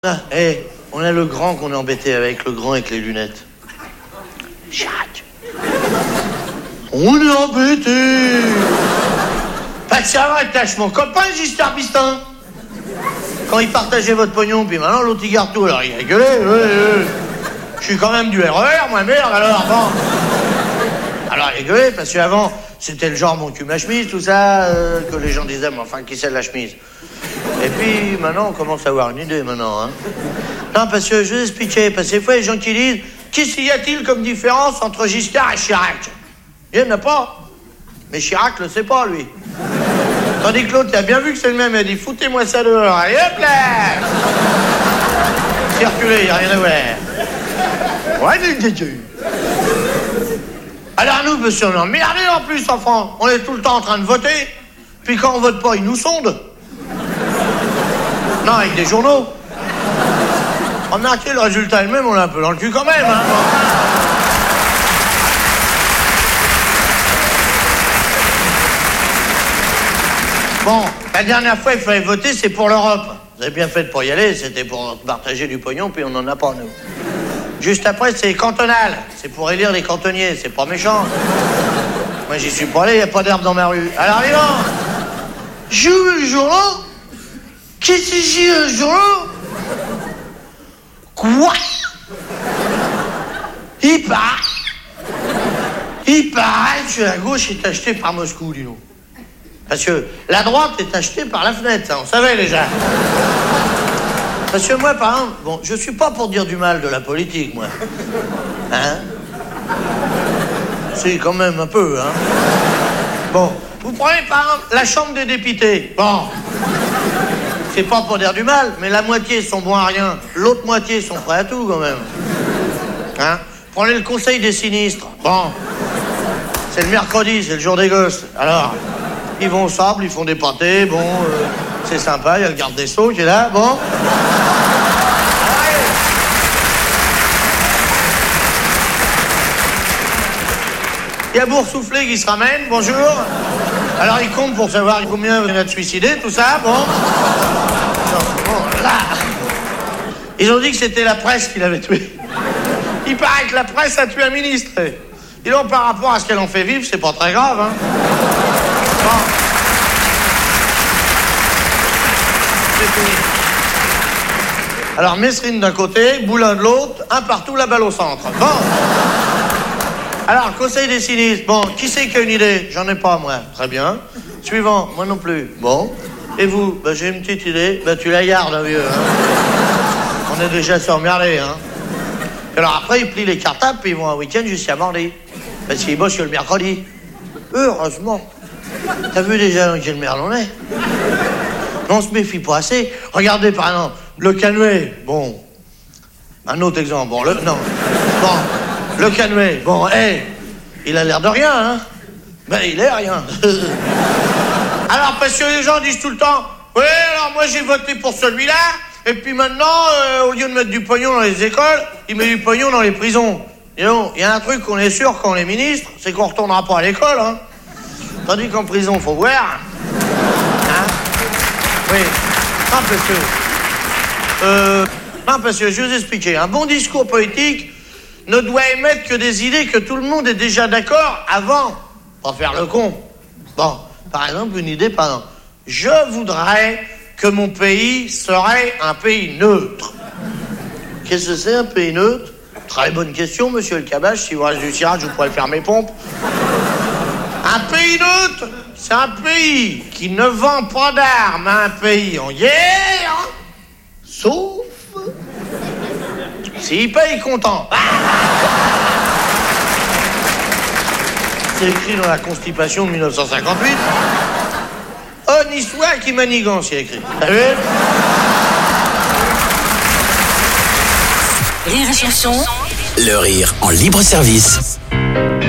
Ah, on a le grand qu'on est embêté avec, le grand avec les lunettes. Chirac. On est embêté. Pas que ça va, tâche mon copain Giscard d'Estaing. Quand il partageait votre pognon, puis maintenant l'autre il garde tout, alors il a gueulé. Je suis quand même du RER, moi merde, alors bon. Alors il a gueulé, parce qu'avant, c'était le genre mon cul ma chemise, tout ça, que les gens disaient, mais enfin, qui c'est la chemise? Et puis, maintenant, on commence à avoir une idée, maintenant, hein. Non, parce que, je vais expliquer, parce que des fois, les gens qui disent, qu'est-ce qu'il y a-t-il comme différence entre Giscard et Chirac? Il n'y en a pas. Mais Chirac le sait pas, lui. Tandis que l'autre, il a bien vu que c'est le même, il a dit, foutez-moi ça dehors, allez, hop là! Circulez, il n'y a rien à voir. Ouais, mais alors nous, monsieur, on est emmerdés en plus, en France. On est tout le temps en train de voter, puis quand on vote pas, ils nous sondent. Non, avec des journaux. Remarquez, le résultat est le même, on l'a un peu dans le cul quand même, hein. Bon, la dernière fois, il fallait voter, c'est pour l'Europe. Vous avez bien fait de pas y aller, c'était pour partager du pognon, puis on n'en a pas, nous. Juste après, c'est cantonal. C'est pour élire les cantonniers, c'est pas méchant. Moi, j'y suis pas allé, y a pas d'herbe dans ma rue. Alors, arrivant, j'ouvre le journal. Qu'est-ce que c'est un journal? Quoi? Il paraît que la gauche est achetée par Moscou, dis donc. Parce que la droite est achetée par la fenêtre, ça, on savait déjà. Parce que moi, par exemple, bon, je suis pas pour dire du mal de la politique, moi. Hein? C'est quand même un peu, hein. Bon, vous prenez par exemple la Chambre des députés. Bon, c'est pas pour dire du mal, mais la moitié sont bons à rien, l'autre moitié sont prêts à tout, quand même. Hein? Prenez le Conseil des sinistres. Bon, c'est le mercredi, c'est le jour des gosses. Alors, ils vont au sable, ils font des pâtés, bon, c'est sympa, il y a le garde des Sceaux qui est là, bon. Il y a Boursouflé qui se ramène, bonjour. Alors il compte pour savoir combien il y en a de suicidés, tout ça, bon. Bon, là. Ils ont dit que c'était la presse qui l'avait tué. Il paraît que la presse a tué un ministre. Et donc par rapport à ce qu'elle en fait vivre, c'est pas très grave, hein. Bon. C'est fini. Alors Messrine d'un côté, Boulin de l'autre, un partout, la balle au centre. Bon. Alors, Conseil des sinistres. Bon, qui c'est qui a une idée? J'en ai pas, moi. Très bien. Suivant, moi non plus. Bon. Et vous? Ben, j'ai une petite idée. Ben, tu la gardes, hein, vieux. Hein. On est déjà surmerdés, hein. Alors après, ils plient les cartables, puis ils vont un week-end jusqu'à mardi. Parce qu'ils bossent le mercredi. Heureusement. T'as vu déjà dans quelle merde on est? On se méfie pas assez. Regardez, par exemple, le Canoë. Bon. Un autre exemple. Bon, non. Bon. Le Canoë, bon, il a l'air de rien, hein? Ben, il est rien. Alors, parce que les gens disent tout le temps, oui, alors moi j'ai voté pour celui-là, et puis maintenant, au lieu de mettre du pognon dans les écoles, il met du pognon dans les prisons. Et non, il y a un truc qu'on est sûr quand on est ministre, c'est qu'on retournera pas à l'école, hein? Tandis qu'en prison, faut voir. Hein? Oui. Non, parce que je vais vous expliquer, un bon discours politique ne doit émettre que des idées que tout le monde est déjà d'accord avant, pas faire le con. Bon, par exemple, une idée, par exemple. Je voudrais que mon pays serait un pays neutre. Qu'est-ce que c'est, un pays neutre? Très bonne question, monsieur le Cabache. Si vous reste du tirage, vous pourrez faire mes pompes. Un pays neutre, c'est un pays qui ne vend pas d'armes à un pays en guerre, sauf s'il paye content. C'est écrit dans la Constipation de 1958. On y soit qui manigance, c'est écrit. T'as vu? Rire et chanson. Le rire en libre service.